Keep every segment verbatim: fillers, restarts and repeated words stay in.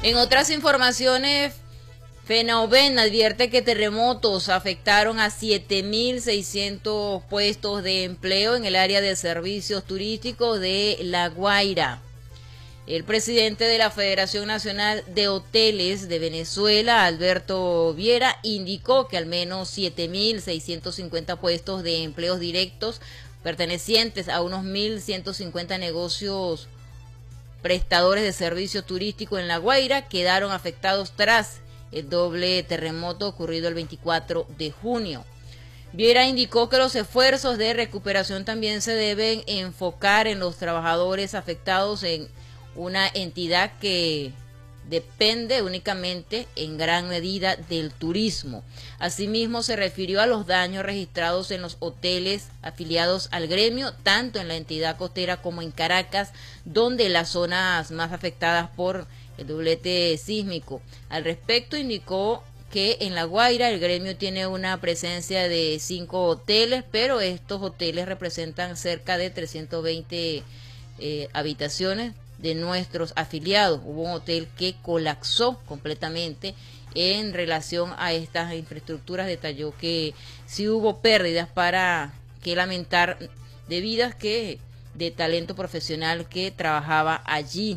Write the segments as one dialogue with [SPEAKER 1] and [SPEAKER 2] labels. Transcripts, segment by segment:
[SPEAKER 1] En otras informaciones, FENAOVEN advierte que terremotos afectaron a siete mil seiscientos puestos de empleo en el área de servicios turísticos de La Guaira. El presidente de la Federación Nacional de Hoteles de Venezuela, Alberto Viera, indicó que al menos siete mil seiscientos cincuenta puestos de empleos directos pertenecientes a unos mil ciento cincuenta negocios prestadores de servicio turístico en La Guaira quedaron afectados tras el doble terremoto ocurrido el veinticuatro de junio. Viera indicó que los esfuerzos de recuperación también se deben enfocar en los trabajadores afectados en una entidad que depende únicamente en gran medida del turismo. Asimismo, se refirió a los daños registrados en los hoteles afiliados al gremio, tanto en la entidad costera como en Caracas, donde las zonas más afectadas por el doblete sísmico. Al respecto, indicó que en La Guaira el gremio tiene una presencia de cinco hoteles, pero estos hoteles representan cerca de trescientas veinte eh, habitaciones de nuestros afiliados. Hubo un hotel que colapsó completamente en relación a estas infraestructuras. Detalló que sí hubo pérdidas para que lamentar de vidas que de talento profesional que trabajaba allí.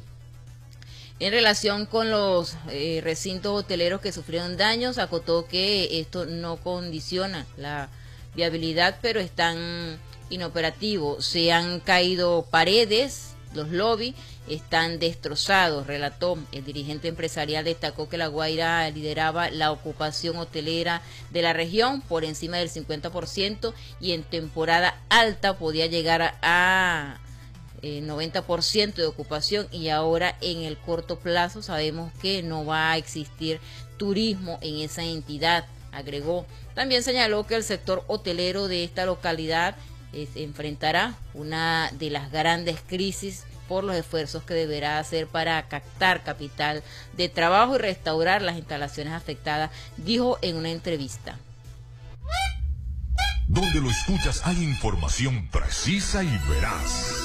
[SPEAKER 1] En relación con los eh, recintos hoteleros que sufrieron daños, acotó que esto no condiciona la viabilidad, pero están inoperativos. Se han caído paredes, los lobbies están destrozados, relató. El dirigente empresarial destacó que La Guaira lideraba la ocupación hotelera de la región por encima del cincuenta por ciento y en temporada alta podía llegar a eh, noventa por ciento de ocupación, y ahora en el corto plazo sabemos que no va a existir turismo en esa entidad, agregó. También señaló que el sector hotelero de esta localidad eh, enfrentará una de las grandes crisis por los esfuerzos que deberá hacer para captar capital de trabajo y restaurar las instalaciones afectadas, dijo en una entrevista.
[SPEAKER 2] Donde lo escuchas hay información precisa y veraz.